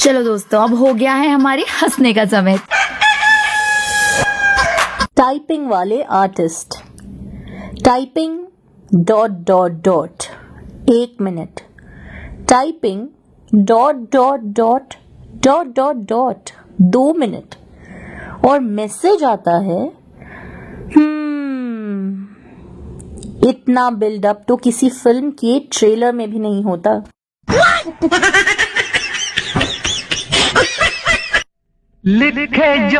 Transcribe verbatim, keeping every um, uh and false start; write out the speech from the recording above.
चलो दोस्तों, अब हो गया है हमारे हंसने का समय। टाइपिंग वाले artist. Typing dot dot dot एक minute. Typing dot dot dot dot dot dot दो मिनट। और मैसेज आता है हम्म इतना बिल्डअप तो किसी फिल्म के ट्रेलर में भी नहीं होता। लिखे जो